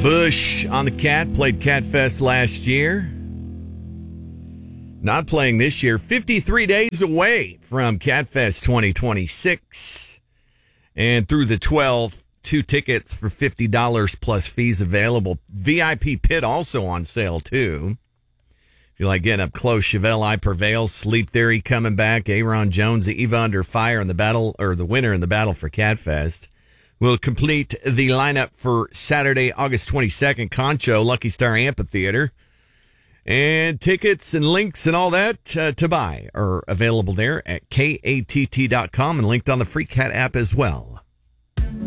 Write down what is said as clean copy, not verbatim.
Bush on the Cat played Catfest last year. Not playing this year. 53 days away from Catfest 2026. And through the 12th, 2 tickets for $50 plus fees available. VIP pit also on sale, too. If you like getting up close, Chevelle, I Prevail, Sleep Theory coming back, Aaron Jones, Eva Under Fire in the battle, or the winner in the battle for Catfest. Will complete the lineup for Saturday, August 22nd, Concho, Lucky Star Amphitheater. And tickets and links and all that to buy are available there at katt.com and linked on the Free Cat app as well.